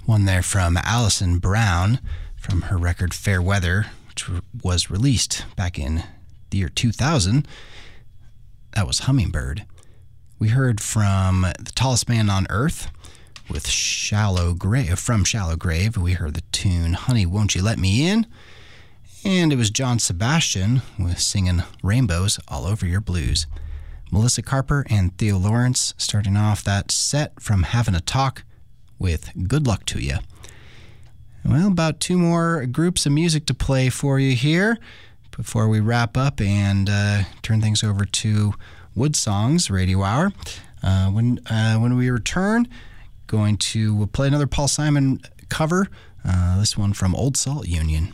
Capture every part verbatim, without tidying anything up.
One there from Alison Brown from her record Fair Weather, which was released back in the year two thousand. That was Hummingbird. We heard from The Tallest Man on Earth with Shallow Grave. From Shallow Grave, we heard the tune Honey, Won't You Let Me In? And it was John Sebastian with singing Rainbows All Over Your Blues. Melissa Carper and Theo Lawrence starting off that set from Having a Talk with Good Luck to You. Well, about two more groups of music to play for you here before we wrap up and uh, turn things over to Wood Songs Radio Hour. Uh, when uh, when we return, going to play another Paul Simon cover, uh, this one from Old Salt Union.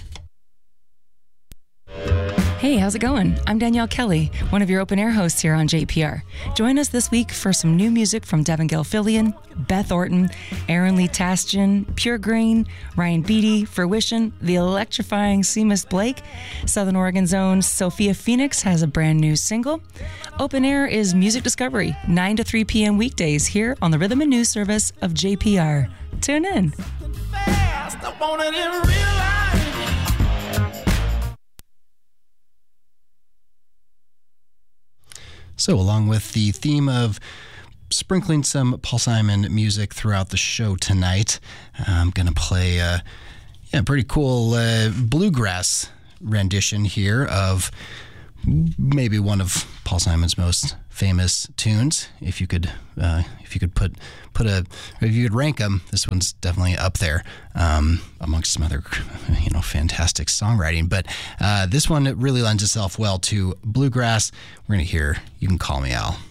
Hey, how's it going? I'm Danielle Kelly, one of your open air hosts here on J P R. Join us this week for some new music from Devin Gilfillian, Beth Orton, Aaron Lee Tastian, Pure Green, Ryan Beatty, Fruition, the electrifying Seamus Blake. Southern Oregon's own Sophia Phoenix has a brand new single. Open Air is Music Discovery, nine to three p.m. weekdays here on the Rhythm and News service of J P R. Tune in. Fast, I want it in real life. So, along with the theme of sprinkling some Paul Simon music throughout the show tonight, I'm going to play a yeah, pretty cool uh, bluegrass rendition here of maybe one of Paul Simon's most famous tunes. If you could, uh, if you could put put a, if you could rank them, this one's definitely up there um, amongst some other, you know, fantastic songwriting. But uh, this one really lends itself well to bluegrass. We're gonna hear "You Can Call Me Al."